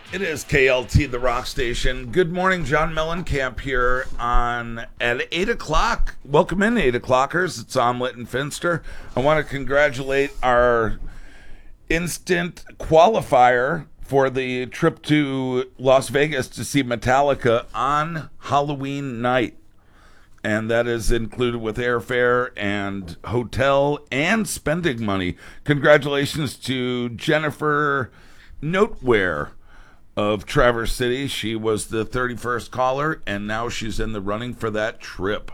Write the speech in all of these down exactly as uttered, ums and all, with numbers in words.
It is K L T, the rock station. Good morning, John Mellencamp here on at eight o'clock. Welcome in, eight o'clockers. It's Omelet and Finster. I want to congratulate our instant qualifier for the trip to Las Vegas to see Metallica on Halloween night. And that is included with airfare and hotel and spending money. Congratulations to Jennifer Noteware of Traverse City. She was the thirty-first caller, and now she's in the running for that trip.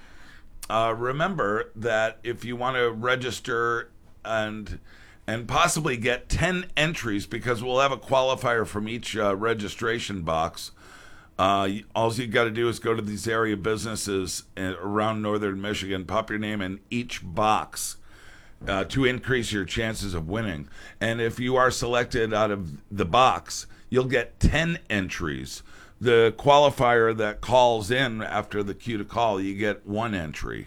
Uh, remember that if you want to register and and possibly get ten entries, because we'll have a qualifier from each uh, registration box, uh, all you got to do is go to these area businesses around northern Michigan, pop your name in each box uh, to increase your chances of winning. And if you are selected out of the box, you'll get ten entries. The qualifier that calls in after the cue to call, you get one entry.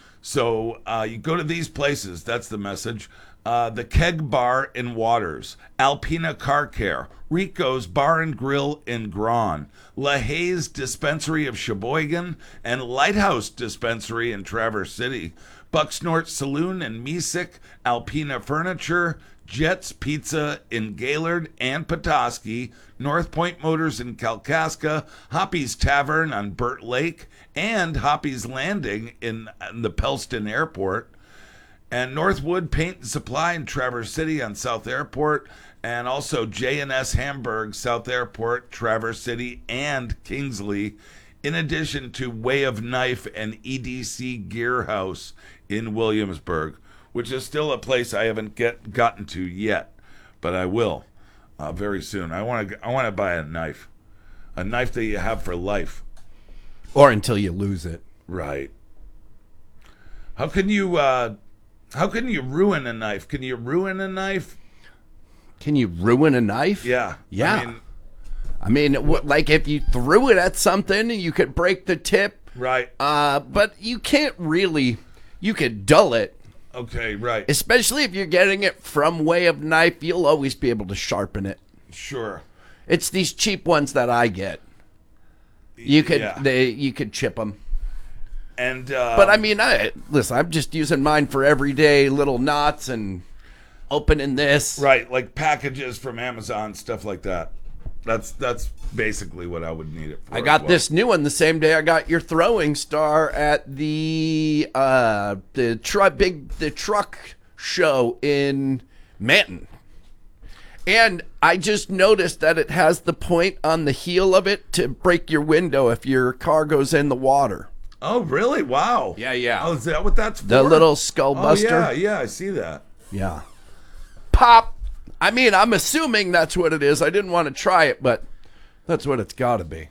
So uh, you go to these places. That's the message. Uh, the Keg Bar in Waters, Alpina Car Care, Rico's Bar and Grill in Grawn, LaHaye's Dispensary of Sheboygan, and Lighthouse Dispensary in Traverse City, Bucksnort Saloon in Mesick, Alpina Furniture, Jets Pizza in Gaylord and Petoskey, North Point Motors in Kalkaska, Hoppy's Tavern on Burt Lake, and Hoppy's Landing in, in the Pellston Airport, and Northwood Paint and Supply in Traverse City on South Airport, and also J and S Hamburg, South Airport, Traverse City, and Kingsley, in addition to Way of Knife and E D C Gear House in Williamsburg, which is still a place I haven't get gotten to yet, but I will uh, very soon. I want to I want to buy a knife, a knife that you have for life, or until you lose it. Right? How can you uh, how can you ruin a knife? Can you ruin a knife? Can you ruin a knife? Yeah, yeah. I mean, I mean, w- like if you threw it at something, you could break the tip. Right. Uh, but you can't really. You could dull it. Okay, right. Especially if you're getting it from Way of Knife, you'll always be able to sharpen it. Sure. It's these cheap ones that I get. You could yeah. they you could chip them. And uh, but I mean, I listen. I'm just using mine for everyday little knots and opening this. Right, like packages from Amazon, stuff like that. That's that's basically what I would need it for. I got well. this new one the same day I got your throwing star at the uh, the tr- big the truck show in Manton, and I just noticed that it has the point on the heel of it to break your window if your car goes in the water. Oh, really? Wow. Yeah, yeah. Oh, is that what that's for? The little skull buster. Oh, yeah, yeah, I see that. Yeah. Pop. I mean, I'm assuming that's what it is. I didn't want to try it, but that's what it's got to be.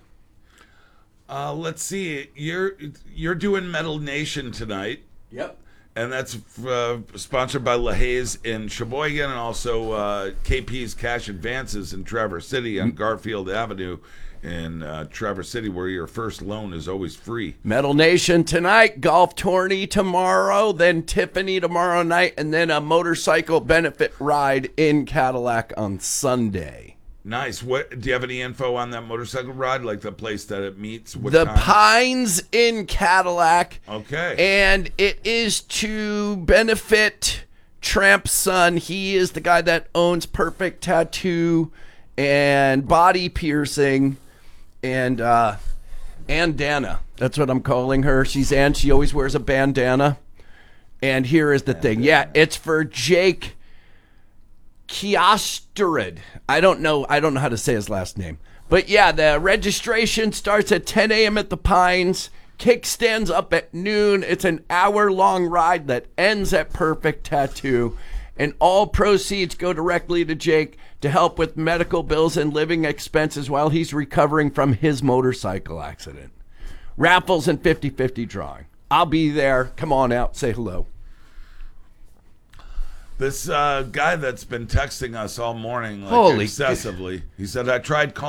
Uh, let's see. You're you're doing Metal Nation tonight. Yep. And that's uh, sponsored by LaHaye's in Sheboygan, and also uh, K P's Cash Advances in Traverse City on Garfield Avenue in uh, Traverse City, where your first loan is always free. Metal Nation tonight, golf tourney tomorrow, then Tiffany tomorrow night, and then a motorcycle benefit ride in Cadillac on Sunday. Nice. What do you have any info on that motorcycle ride? Like the place that it meets? What the time? Pines in Cadillac. Okay. And it is to benefit Tramp's son. He is the guy that owns Perfect Tattoo and Body Piercing. And uh, Andana, that's what I'm calling her. She's Ann. She always wears a bandana. And here is the thing. Yeah, it's for Jake Kiasterid. I don't know. I don't know how to say his last name. But yeah, the registration starts at ten a.m. at the Pines. Kickstands up at noon. It's an hour-long ride that ends at Perfect Tattoo. And all proceeds go directly to Jake to help with medical bills and living expenses while he's recovering from his motorcycle accident. Raffles and fifty-fifty drawing. I'll be there. Come on out. Say hello. This uh, guy that's been texting us all morning, like Holy excessively, he said, I tried calling.